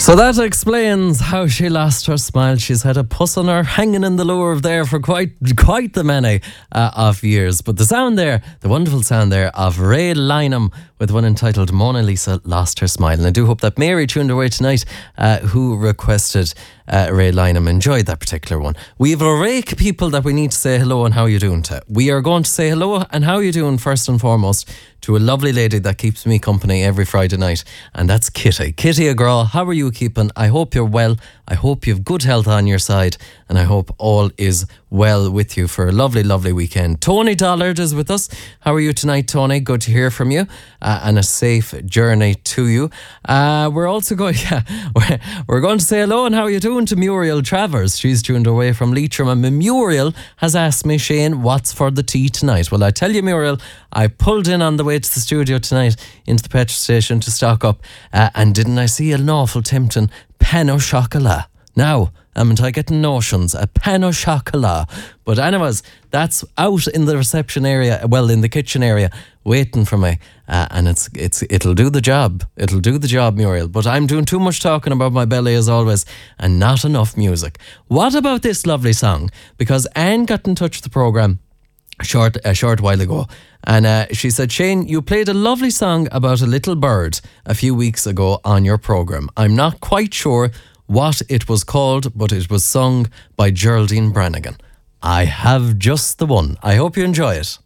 So that explains how she lost her smile. She's had a puss on her hanging in the lower there for quite the many of years. But the sound there, the wonderful sound there of Ray Lynham with one entitled Mona Lisa Lost Her Smile. And I do hope that Mary tuned away tonight who requested Ray Lynham enjoyed that particular one. We have a rake of people that we need to say hello and how you doing to. We are going to say hello and how you doing first and foremost to a lovely lady that keeps me company every Friday night, and that's Kitty. Kitty Agraw, how are you keeping? I hope you're well. I hope you have good health on your side, and I hope all is well with you for a lovely, lovely weekend. Tony Dollard is with us. How are you tonight, Tony? Good to hear from you, and a safe journey to you. We're also going, we're going to say hello and how are you doing to Muriel Travers. She's tuned away from Leitrim, and Muriel has asked me, Shane, what's for the tea tonight? Well, I tell you, Muriel, I pulled in on the way to the studio tonight into the petrol station to stock up, and didn't I see an awful tempting pain au chocolat? Now, am I getting notions? A pain au chocolat. But anyways, that's out in the reception area, well, in the kitchen area, waiting for me. And it'll do the job. It'll do the job, Muriel. But I'm doing too much talking about my belly as always, and not enough music. What about this lovely song? Because Anne got in touch with the programme a short while ago, and she said, Shane, you played a lovely song about a little bird a few weeks ago on your programme. I'm not quite sure what it was called, but it was sung by Geraldine Brannigan. I have just the one. I hope you enjoy it.